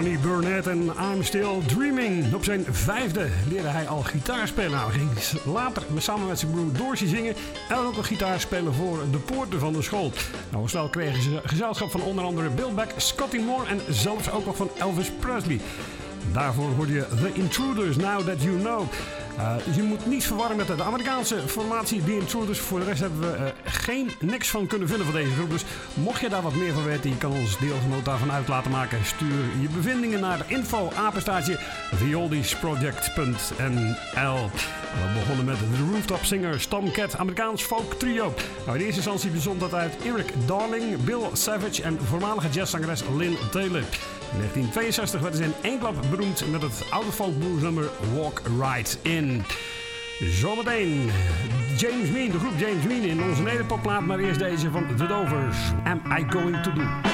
Tony Burnett en I'm Still Dreaming. Op zijn 5e leerde hij al gitaar spelen. Nou, ging later samen met zijn broer Dorsey zingen en ook een gitaar spelen voor de poorten van de school. Nou, snel kregen ze gezelschap van onder andere Bill Beck, Scotty Moore en zelfs ook nog van Elvis Presley. Daarvoor hoorde je The Intruders, Now That You Know. Dus je moet niet verwarren met de Amerikaanse formatie The Intruders. Voor de rest hebben we niks van kunnen vinden van deze groep. Dus mocht je daar wat meer van weten, je kan ons deelgenoot daarvan uit laten maken. Stuur je bevindingen naar info@violdiesproject.nl. We begonnen met de Rooftop Singers, Tomcat, Amerikaans folk trio. Nou, in eerste instantie bestond dat uit Eric Darling, Bill Savage en voormalige jazzzangeres Lynn Taylor. In 1962 werden ze in één klap beroemd met het oude folk blues nummer Walk Right In. Zometeen James Mean, de groep James Mean in onze nederpopplaat, maar eerst deze van The Dovers. Am I Going To Do?